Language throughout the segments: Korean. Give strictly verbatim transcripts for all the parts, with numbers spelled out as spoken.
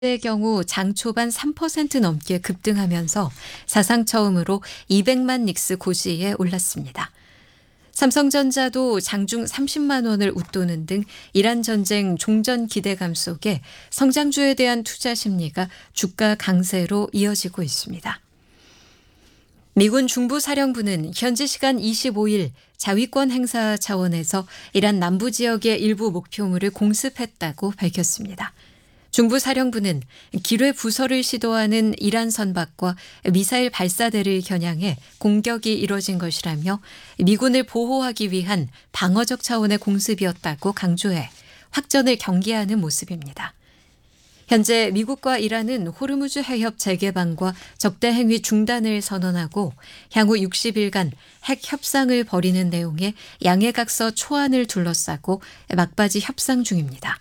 의 경우 장 초반 삼 퍼센트 넘게 급등하면서 사상 처음으로 이백만 닉스 고지에 올랐습니다. 삼성전자도 장중 삼십만 원을 웃도는 등 이란 전쟁 종전 기대감 속에 성장주에 대한 투자 심리가 주가 강세로 이어지고 있습니다. 미군 중부사령부는 현지 시간 이십오 일 자위권 행사 차원에서 이란 남부 지역의 일부 목표물을 공습했다고 밝혔습니다. 중부사령부는 기뢰 부설을 시도하는 이란 선박과 미사일 발사대를 겨냥해 공격이 이뤄진 것이라며 미군을 보호하기 위한 방어적 차원의 공습이었다고 강조해 확전을 경계하는 모습입니다. 현재 미국과 이란은 호르무즈 해협 재개방과 적대 행위 중단을 선언하고 향후 육십 일간 핵 협상을 벌이는 내용의 양해각서 초안을 둘러싸고 막바지 협상 중입니다.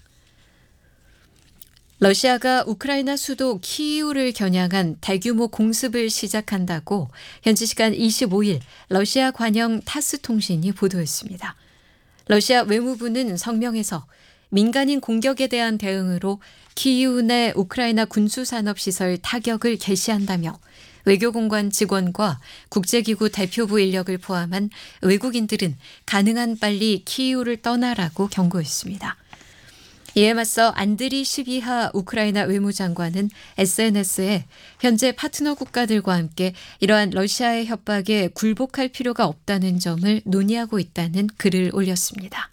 러시아가 우크라이나 수도 키이우를 겨냥한 대규모 공습을 시작한다고 현지 시간 이십오 일 러시아 관영 타스 통신이 보도했습니다. 러시아 외무부는 성명에서 민간인 공격에 대한 대응으로 키이우 내 우크라이나 군수산업시설 타격을 개시한다며 외교공관 직원과 국제기구 대표부 인력을 포함한 외국인들은 가능한 빨리 키이우를 떠나라고 경고했습니다. 이에 맞서 안드리 시비하 우크라이나 외무장관은 에스엔에스에 현재 파트너 국가들과 함께 이러한 러시아의 협박에 굴복할 필요가 없다는 점을 논의하고 있다는 글을 올렸습니다.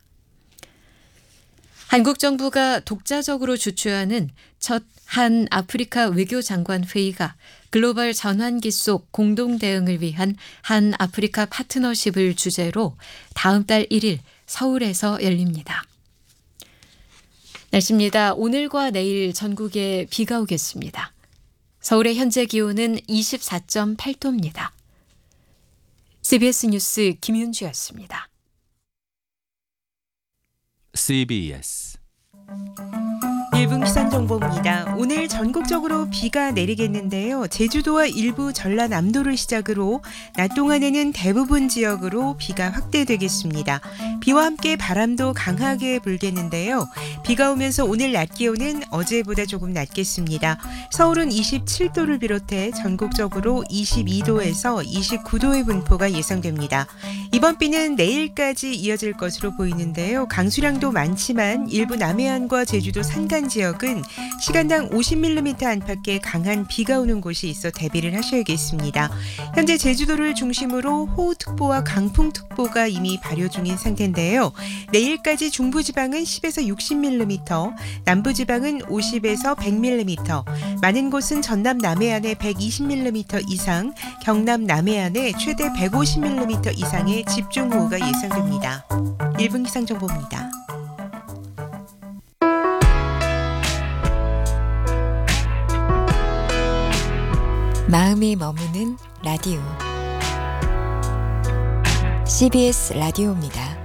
한국 정부가 독자적으로 주최하는 첫 한 아프리카 외교장관 회의가 글로벌 전환기 속 공동 대응을 위한 한 아프리카 파트너십을 주제로 다음 달 일 일 서울에서 열립니다. 날씨입니다. 오늘과 내일 전국에 비가 오겠습니다. 서울의 현재 기온은 이십사 점 팔 도입니다. 씨비에스 뉴스 김윤주였습니다. 씨비에스 일 분 기상정보입니다. 오늘 전국적으로 비가 내리겠는데요. 제주도와 일부 전라남도를 시작으로 낮 동안에는 대부분 지역으로 비가 확대되겠습니다. 비와 함께 바람도 강하게 불겠는데요. 비가 오면서 오늘 낮 기온은 어제보다 조금 낮겠습니다. 서울은 이십칠 도를 비롯해 전국적으로 이십이 도에서 이십구 도의 분포가 예상됩니다. 이번 비는 내일까지 이어질 것으로 보이는데요. 강수량도 많지만 일부 남해안과 제주도 산간 지역은 시간당 오십 밀리미터 안팎의 강한 비가 오는 곳이 있어 대비를 하셔야겠습니다. 현재 제주도를 중심으로 호우특보와 강풍특보가 이미 발효 중인 상태인데요. 내일까지 중부지방은 십에서 육십 밀리미터, 남부지방은 오십에서 백 밀리미터, 많은 곳은 전남 남해안에 백이십 밀리미터 이상, 경남 남해안에 최대 백오십 밀리미터 이상의 집중호우가 예상됩니다. 일 분 기상정보입니다. 마음이 머무는 라디오 씨비에스 라디오입니다.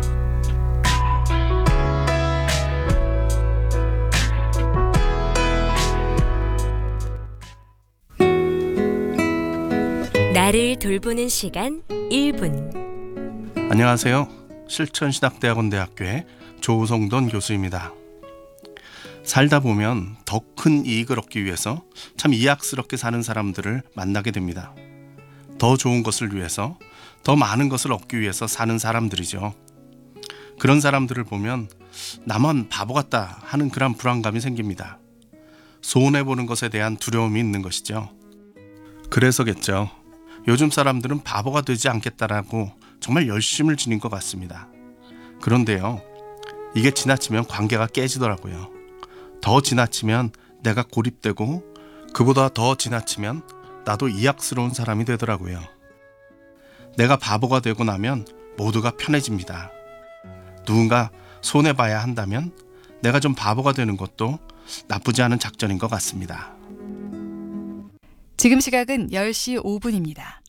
나를 돌보는 시간 일 분. 안녕하세요. 실천신학대학원대학교의 조성돈 교수입니다. 살다 보면 더 큰 이익을 얻기 위해서 참 이악스럽게 사는 사람들을 만나게 됩니다. 더 좋은 것을 위해서, 더 많은 것을 얻기 위해서 사는 사람들이죠. 그런 사람들을 보면 나만 바보 같다 하는 그런 불안감이 생깁니다. 손해보는 것에 대한 두려움이 있는 것이죠. 그래서겠죠. 요즘 사람들은 바보가 되지 않겠다라고 정말 열심을 지닌 것 같습니다. 그런데요, 이게 지나치면 관계가 깨지더라고요. 더 지나치면 내가 고립되고, 그보다 더 지나치면 나도 이악스러운 사람이 되더라고요. 내가 바보가 되고 나면 모두가 편해집니다. 누군가 손해봐야 한다면 내가 좀 바보가 되는 것도 나쁘지 않은 작전인 것 같습니다. 지금 시각은 열 시 오 분입니다.